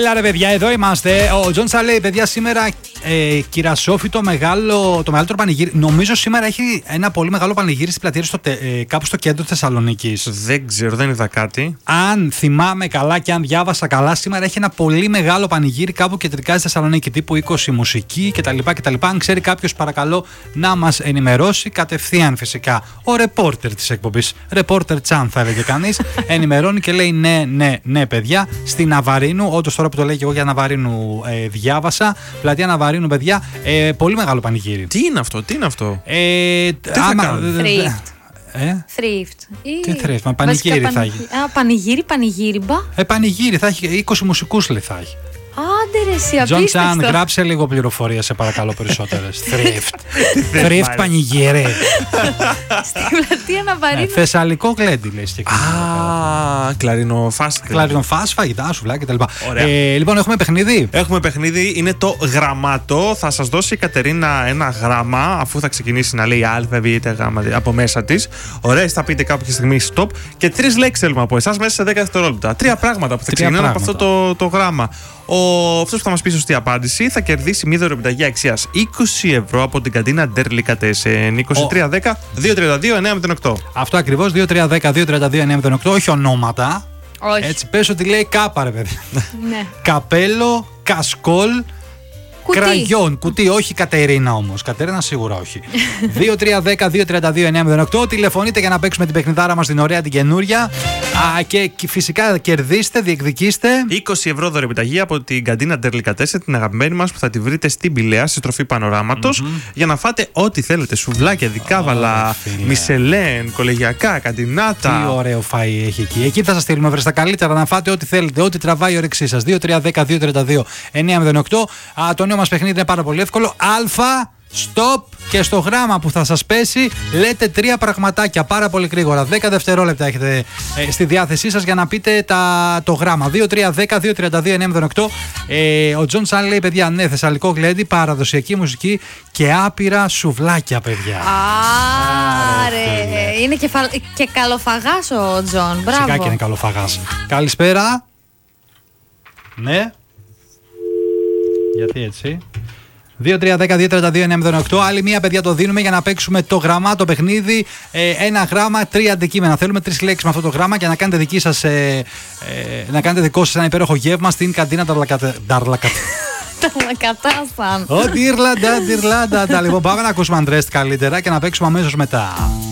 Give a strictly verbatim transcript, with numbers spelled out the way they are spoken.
Έλα ρε παιδιά, εδώ είμαστε. Ο Τζον λέει, παιδιά, σήμερα ε, κυρασόφι το, μεγάλο, το μεγαλύτερο πανηγύρι. Νομίζω σήμερα έχει ένα πολύ μεγάλο πανηγύρι στην πλατεία στο, ε, κάπου στο κέντρο Θεσσαλονίκης. Δεν ξέρω, δεν είδα κάτι. Αν θυμάμαι καλά και αν διάβασα καλά, σήμερα έχει ένα πολύ μεγάλο πανηγύρι κάπου κεντρικά στη Θεσσαλονίκη, τύπου είκοσι μουσική κτλ. κτλ. Αν ξέρει κάποιος, παρακαλώ να μας ενημερώσει κατευθείαν φυσικά. Ο ρεπόρτερ της εκπομπής, ρεπόρτερ Τσάν θα έλεγε κανείς, ενημερώνει και λέει ναι, ναι, ναι, παιδιά, στην Ναβαρίνου, όντως τώρα που το λέει και εγώ για Ναβαρίνου ε, διάβασα, πλατεία Ναβαρίνου, παιδιά, ε, πολύ μεγάλο πανηγύρι. Τι είναι αυτό, τι είναι αυτό. Ε, τι θα άμα, Thrift. Ε? Thrift. Τι thrift, μα πανηγύρι θα πανηγύρι. έχει. Α, πανηγύρι, πανηγύρι, μπα. Ε, πανηγύρι, θα έχει είκοσι μουσικούς, λέει, θα έχει. Άντε ρε εσύ, Τζον Τσάν, απίστευτο. γράψε λίγο πληροφορία, σε παρακαλώ, περισσότερες. Thrift. Thrift πανηγύρι. Στην πλατεία Ναβαρίνου. Θεσσαλικό γλέντι, λέει συγκεκριμένα. Α, κλαρινοφάστη. Κλαρινοφάς, φαγητά, σουβλάκια κτλ. Ωραία. Ε, λοιπόν, έχουμε παιχνίδι. Έχουμε παιχνίδι, είναι το γραμμάτο. Θα σας δώσει η Κατερίνα ένα γράμμα, αφού θα ξεκινήσει να λέει α, β, γ από μέσα της. Ωραία, θα πείτε κάποια στιγμή stop. Και τρεις λέξεις θέλουμε από εσάς μέσα σε δέκα δευτερόλεπτα. Τρία πράγματα που θα Τρία ξεκινάνε από πράγματα. αυτό το, το γράμμα. Ο, αυτός που θα μας πει σωστή απάντηση θα κερδίσει μια δωρεοπιταγή αξίας είκοσι ευρώ από την καντίνα Delicatessen. είκοσι τρία δέκα δύο τριάντα δύο εννιά μηδέν οκτώ. Αυτό ακριβώς, δύο τρία ένα μηδέν δύο τρία δύο εννιά μηδέν οκτώ, όχι ονόματα. Όχι. Έτσι, πες ότι λέει κάπα, ρε παιδί. Ναι. Καπέλο, κασκόλ, Κουτί. κραγιόν. Κουτί, όχι Κατερίνα όμως. Κατερίνα σίγουρα όχι. δύο τρία ένα μηδέν δύο τριάντα δύο εννιά μηδέν οκτώ. Τηλεφωνείτε για να παίξουμε την παιχνιδάρα μας την ωραία, την καινούρια. Α, και φυσικά κερδίστε, διεκδικήστε. είκοσι ευρώ δωρεοπιταγή από την καντίνα Delicatessen, την αγαπημένη μας, που θα τη βρείτε στην Πηλαία, στη στροφή Πανοράματος, mm-hmm. για να φάτε ό,τι θέλετε. Σουβλάκια, δικάβαλα, Oh, μισελέν, κολεγιακά, καντινάτα. Τι ωραίο φαΐ έχει εκεί. Εκεί θα σας στείλουμε βρε στα καλύτερα να φάτε ό,τι θέλετε, ό,τι τραβάει η όρεξή σας. δύο τρία ένα μηδέν δύο τριάντα δύο εννιά μηδέν οκτώ. Α, το νέο μας παιχνίδι είναι πάρα πολύ εύκολο. Α, stop, και στο γράμμα που θα σας πέσει λέτε τρία πραγματάκια πάρα πολύ γρήγορα. δέκα δευτερόλεπτα έχετε ε, στη διάθεσή σας για να πείτε τα, το γράμμα. δύο τρία ένα μηδέν δύο τριάντα δύο εννιά μηδέν οκτώ. Ε, ο Τζον Τσάν λέει, παιδιά, ναι, θεσσαλικό γλέντι, παραδοσιακή μουσική και άπειρα σουβλάκια, παιδιά. Άρε, είναι και, φα... και καλοφαγάς ο Τζον. Μπράβο. Φυσικά και είναι καλοφαγάς. Καλησπέρα. Ναι. Γιατί έτσι. δύο τρία ένα μηδέν δύο τριάντα δύο εννιά μηδέν οκτώ. Άλλη μία, παιδιά, το δίνουμε για να παίξουμε το γραμμά, το παιχνίδι. Ε, ένα γράμμα, τρία αντικείμενα. Θέλουμε τρεις λέξεις με αυτό το γράμμα για να κάνετε δική σας, ε, ε, να κάνετε δικό σας ένα υπέροχο γεύμα στην καντίνα Νταρλακατε. Ταρλακατάσαν. Ω, Ιρλάντα, Ιρλάντα. Λοιπόν, πάμε να ακούσουμε Undressed καλύτερα και να παίξουμε αμέσως μετά.